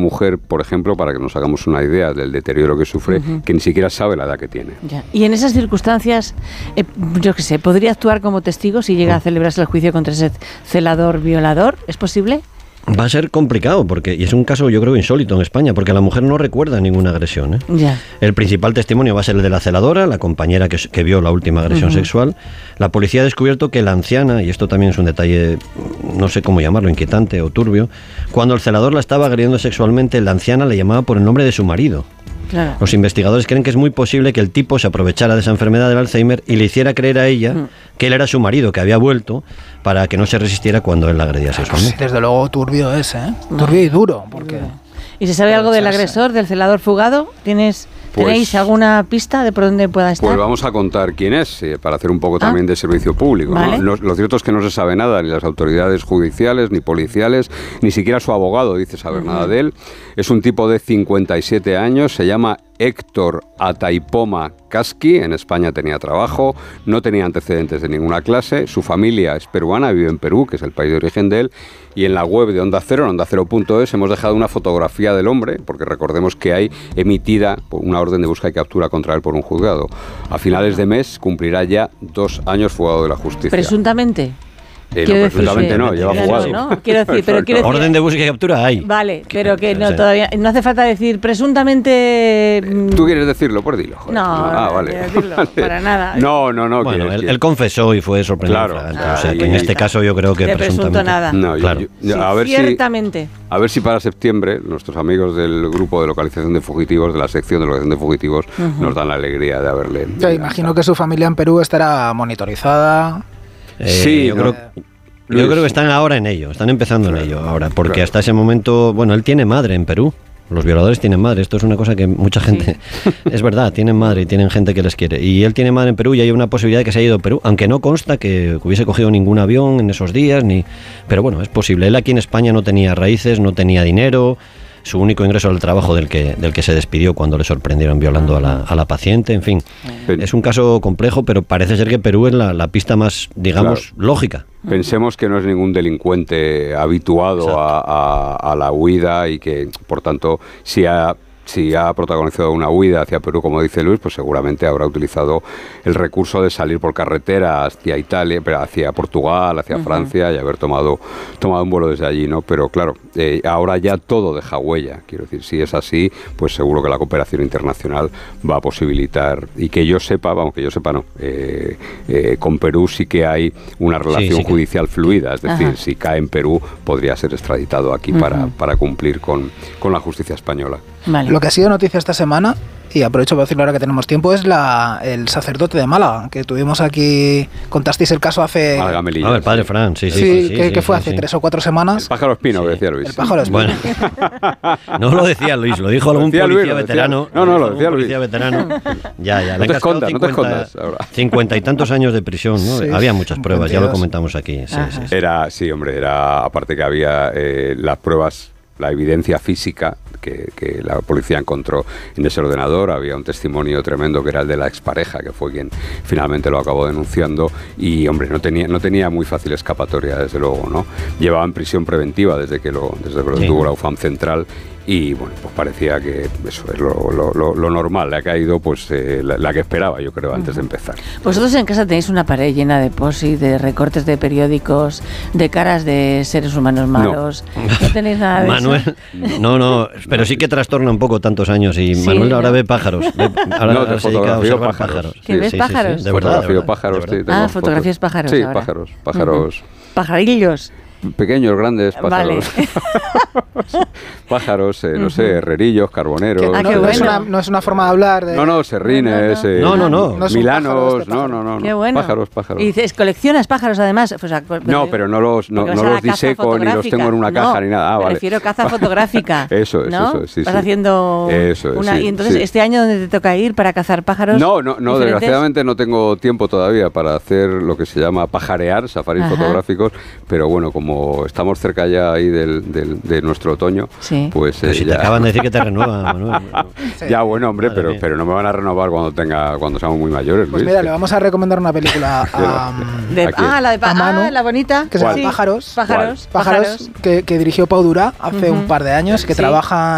mujer, por ejemplo, para que nos hagamos una idea del deterioro que sufre, que ni siquiera sabe la edad que tiene. Ya. Y en esas circunstancias, yo qué sé, ¿podría actuar como testigo si llega a celebrarse el juicio contra ese celador violador? ¿Es posible? Va a ser complicado, y es un caso yo creo insólito en España, porque la mujer no recuerda ninguna agresión, ¿eh? Ya. El principal testimonio va a ser el de la celadora, la compañera que vio la última agresión sexual. La policía ha descubierto que la anciana, y esto también es un detalle, no sé cómo llamarlo, inquietante o turbio, cuando el celador la estaba agrediendo sexualmente, la anciana le llamaba por el nombre de su marido. Claro. Los investigadores creen que es muy posible que el tipo se aprovechara de esa enfermedad del Alzheimer y le hiciera creer a ella que él era su marido, que había vuelto, para que no se resistiera cuando él la agredía sexualmente. Sí, desde luego turbio es, ¿eh? Turbio y duro, porque... ¿Y se sabe algo del agresor, del celador fugado? ¿Tenéis alguna pista de por dónde pueda estar? Pues vamos a contar quién es, para hacer un poco también de servicio público. Vale. ¿No? Lo cierto es que no se sabe nada, ni las autoridades judiciales, ni policiales, ni siquiera su abogado dice saber nada de él. Es un tipo de 57 años, se llama Héctor Ataipoma Casqui, en España tenía trabajo, no tenía antecedentes de ninguna clase, su familia es peruana, vive en Perú, que es el país de origen de él, y en la web de Onda Cero, en ondacero.es, hemos dejado una fotografía del hombre, porque recordemos que hay emitida una orden de búsqueda y captura contra él por un juzgado. A finales de mes cumplirá ya 2 años fugado de la justicia. ¿Presuntamente? Presuntamente no, lleva jugado. ¿no? Quiero decir, orden de búsqueda y captura hay. Vale, pero que no, todavía no hace falta decir presuntamente. ¿Tú quieres decirlo? Pues dilo. Joder. No, vale. Decirlo, para nada. No. Bueno, él confesó y fue sorprendido. Claro. O sea, que en este caso yo creo que de presuntamente nada. No, claro. A ver ciertamente. A ver si para septiembre nuestros amigos del grupo de localización de fugitivos, de la sección de localización de fugitivos, nos dan la alegría de haberle. Yo imagino que su familia en Perú estará monitorizada. Sí, yo creo que están ahora en ello, están empezando en ello ahora, porque hasta ese momento, bueno, él tiene madre en Perú. Los violadores tienen madre, esto es una cosa que mucha gente... Sí. Es verdad, tienen madre y tienen gente que les quiere. Y él tiene madre en Perú y hay una posibilidad de que se haya ido a Perú, aunque no consta que hubiese cogido ningún avión en esos días, pero bueno, es posible. Él aquí en España no tenía raíces, no tenía dinero, su único ingreso era el trabajo del que se despidió cuando le sorprendieron violando a la paciente, en fin. Es un caso complejo, pero parece ser que Perú es la pista más, digamos, lógica. Pensemos que no es ningún delincuente habituado a la huida y que, por tanto, si ha protagonizado una huida hacia Perú, como dice Luis, pues seguramente habrá utilizado el recurso de salir por carretera hacia Italia, hacia Portugal, hacia Francia y haber tomado un vuelo desde allí, ¿no? Pero claro, ahora ya todo deja huella. Quiero decir, si es así, pues seguro que la cooperación internacional va a posibilitar, y que yo sepa, no, con Perú sí que hay una relación judicial fluida, es decir, si cae en Perú podría ser extraditado aquí para cumplir con la justicia española. Vale. Lo que ha sido noticia esta semana, y aprovecho para decirlo ahora que tenemos tiempo, es el sacerdote de Málaga, que tuvimos aquí, contasteis el caso hace... Málaga Melilla. El padre Fran, sí, que fue hace 3 o 4 semanas. El pájaro espino, que decía Luis. El pájaro espino. Bueno, no lo decía Luis, lo dijo algún policía veterano. No, lo decía Luis. Policía veterano. Ya, no te escondas ahora. 50 y tantos años de prisión, ¿no? Sí, había muchas pruebas, ya lo comentamos aquí. Era, aparte que había las pruebas, la evidencia física que la policía encontró en ese ordenador. Había un testimonio tremendo que era el de la expareja, que fue quien finalmente lo acabó denunciando, y hombre, no tenía muy fácil escapatoria, desde luego, ¿no? Llevaba en prisión preventiva desde que lo tuvo la UFAM Central. Y bueno, pues parecía que eso es lo normal. Le ha caído pues la que esperaba, yo creo, antes de empezar. Vosotros en casa tenéis una pared llena de post-it, de recortes de periódicos, de caras de seres humanos malos. ¿No tenéis nada de Manuel, eso? No, pero sí que trastorna un poco tantos años. Y sí, Manuel ahora ve pájaros. Ahora se dedica a observar pájaros. ¿Que ves pájaros? Sí, de verdad. Fotografío pájaros. Fotografías pájaros. Sí, ahora. pájaros. Pajarillos. Pequeños, grandes, pájaros. Vale. Pájaros, no sé, herrerillos, carboneros. No es una forma de hablar. No, serrines, milanos, no. Qué bueno. Pájaros. Y dices, ¿coleccionas pájaros además? No, pero no los diseco ni los tengo en una caja ni nada. Me refiero a caza fotográfica. Eso es, ¿no? sí. Vas haciendo una... Y entonces, ¿este año dónde te toca ir para cazar pájaros? No, desgraciadamente no tengo tiempo todavía para hacer lo que se llama pajarear, safaris fotográficos, pero bueno, como estamos cerca ya ahí de nuestro otoño, pues pero si te acaban de decir que te renuevan, Manuel. Ya, bueno, hombre, pero no me van a renovar cuando seamos muy mayores, Luis. Pues mira, le vamos a recomendar una película a Manu, la bonita, que se llama Pájaros, que dirigió Pau Durá hace un par de años, que trabaja